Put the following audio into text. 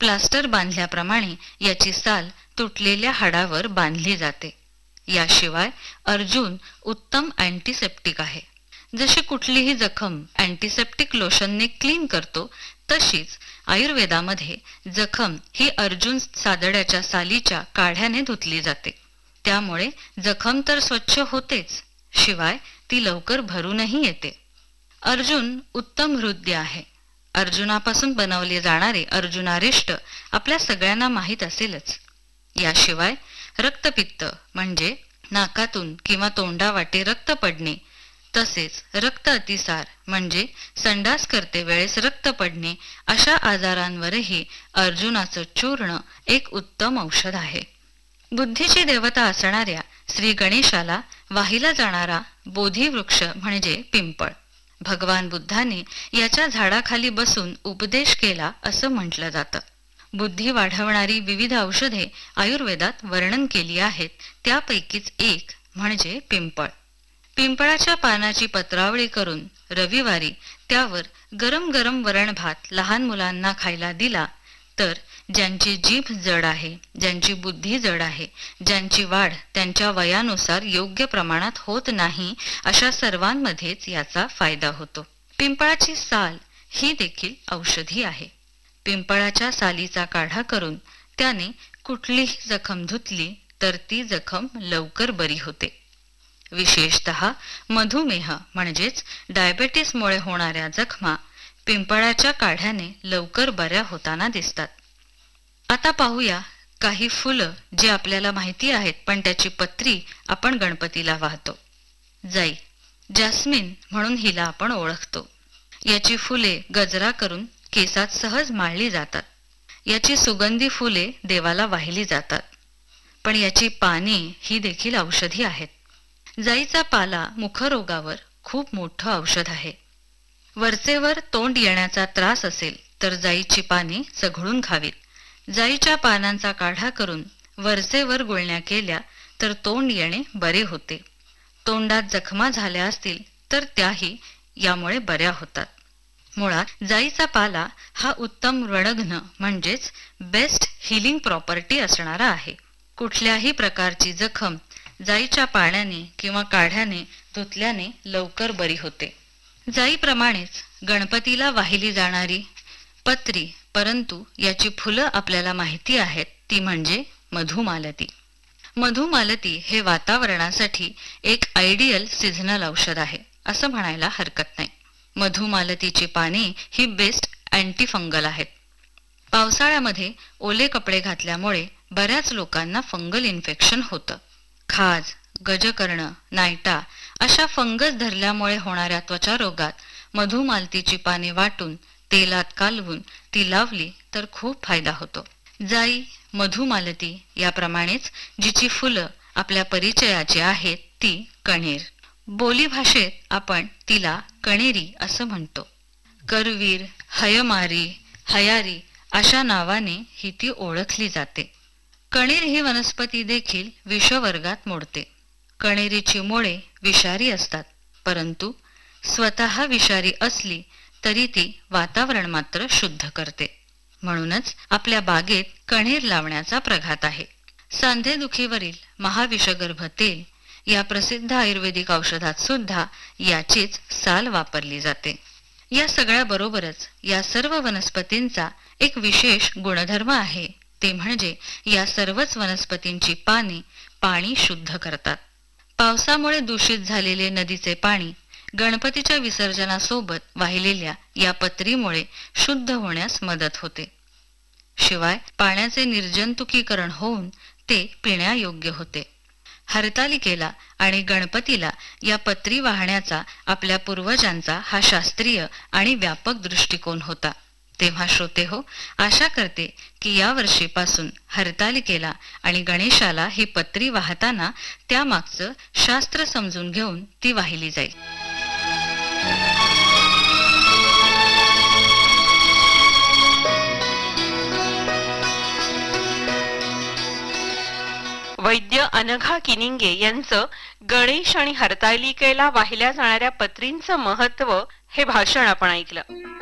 Plaster बांधल्याप्रमाणे याची साल तुटलेल्या हाडावर बांधली जाते. याशिवाय अर्जुन उत्तम अँटीसेप्टिक आहे. जशी कुठलीही जखम अँटीसेप्टिक लोशनने क्लीन करतो, तशीच आयुर्वेदामध्ये जखम ही अर्जुन सादड्याच्या सालीच्या काढ्याने धुतली जाते. त्यामुळे जखम तर स्वच्छ होतेच, शिवाय ती लवकर भरूनही येते. अर्जुन उत्तम हृदय आहे. अर्जुनापासून बनवले जाणारे अर्जुनारिष्ट आपल्या सगळ्यांना माहीत असेलच. याशिवाय रक्तपित्त म्हणजे नाकातून किंवा तोंडावाटे रक्त पडणे, तसेच रक्त अतिसार म्हणजे संडास करते वेळेस रक्त पडणे, अशा आजारांवरही अर्जुनाचं चूर्ण एक उत्तम औषध आहे. बुद्धीची देवता असणाऱ्या श्री गणेशाला वाहिला जाणारा बोधी वृक्ष म्हणजे पिंपळ. भगवान बुद्धाने याच्या झाडाखाली बसून उपदेश केला असं म्हटलं जातं. बुद्धी वाढवणारी विविध औषधे आयुर्वेदात वर्णन केली आहेत. त्यापैकीच एक म्हणजे पिंपळ. पिंपळाच्या पानाची पत्रावळी करून रविवारी त्यावर गरम गरम वरण भात लहान मुलांना खायला दिला तर ज्यांची जीभ जड आहे, ज्यांची बुद्धी जड आहे, ज्यांची वाढ त्यांच्या वयानुसार योग्य प्रमाणात होत नाही, अशा सर्वांमध्येच याचा फायदा होतो. पिंपळाची साल ही देखील औषधी आहे. पिंपळाच्या सालीचा काढा करून त्याने कुठलीही जखम धुतली तर ती जखम लवकर बरी होते. विशेषतः मधुमेह म्हणजेच डायबेटीसमुळे होणाऱ्या जखमा पिंपळाच्या काढ्याने लवकर बऱ्या होताना दिसतात. आता पाहूया काही फुलं जे आपल्याला माहिती आहेत, पण त्याची पत्री आपण गणपतीला वाहतो. जाई, जास्मिन म्हणून हिला आपण ओळखतो. याची फुले गजरा करून केसात सहज माळली जातात. याची सुगंधी फुले देवाला वाहिली जातात. पण याची पाने ही देखील औषधी आहेत. जाईचा पाला मुखरोगावर खूप मोठं औषध आहे. वरचेवर तोंड येण्याचा त्रास असेल तर जाईची पाने चघळून खावीत. जाईच्या पानांचा काढा करून वरचेवर गुळण्या केल्या तर तोंड येणे बरे होते. तोंडात जखमा झाल्या असतील तर त्याही यामुळे बऱ्या होतात. मुळात जाईचा पाला हा उत्तम रणघ्न म्हणजेच बेस्ट हिलिंग प्रॉपर्टी असणारा आहे. कुठल्याही प्रकारची जखम जाईच्या पाण्याने किंवा काढ्याने धुतल्याने लवकर बरी होते. जाईप्रमाणेच गणपतीला वाहिली जाणारी पत्री, परंतु याची फुलं आपल्याला माहिती आहेत, ती म्हणजे मधुमालती. मधुमालती हे वातावरणासाठी एक आयडियल सीझनल औषध आहे असं म्हणायला हरकत नाही. मधुमालतीची पाने ही बेस्ट अँटीफंगल आहेत. पावसाळ्यामध्ये ओले कपडे घातल्यामुळे बऱ्याच लोकांना फंगल इन्फेक्शन होतं. खाज, गजकर्ण, नायटा अशा फंगस धरल्यामुळे होणाऱ्या त्वचा रोगात मधुमालतीची पाने वाटून तेलात कालवून ती लावली तर खूप फायदा होतो. जाई, मधुमालती याप्रमाणेच जिची फुलं आपल्या परिचयाची आहेत ती कण्हेर. बोलीभाषेत आपण तिला कण्हेरी असं म्हणतो. करवीर, हयमारी, हयारी अशा नावाने ही ती ओळखली जाते. कण्हेर ही वनस्पती देखील विषवर्गात मोडते. कण्हेरीची मुळे विषारी असतात, परंतु स्वतः विषारी असली तरी ती वातावरण मात्र शुद्ध करते. म्हणूनच आपल्या बागेत कण्हेर लावण्याचा प्रघात आहे. सांधेदुखीवरील महाविषगर्भ तेल या प्रसिद्ध आयुर्वेदिक औषधात सुद्धा याचीच साल वापरली जाते. या सगळ्याबरोबरच या सर्व वनस्पतींचा एक विशेष गुणधर्म आहे, ते म्हणजे या सर्वच वनस्पतींची पाने पाणी शुद्ध करतात. पावसामुळे दूषित झालेले नदीचे पाणी गणपतीच्या विसर्जनासोबत वाहिलेल्या या पत्रीमुळे शुद्ध होण्यास मदत होते. शिवाय पाण्याचे निर्जंतुकीकरण होऊन ते पिण्यायोग्य होते. हरतालिकेला आणि गणपतीला या पत्री वाहण्याचा आपल्या पूर्वजांचा हा शास्त्रीय आणि व्यापक दृष्टिकोन होता. तेव्हा श्रोते हो, आशा करते की या वर्षीपासून हरतालिकेला आणि गणेशाला ही पत्री वाहताना त्यामागचं शास्त्र समजून घेऊन ती वाहिली जाईल. वैद्य अनघा किनिंगे यांचं गणेश आणि हरतालिकेला वाहिल्या जाणाऱ्या पत्रींचं महत्त्व हे भाषण आपण ऐकलं.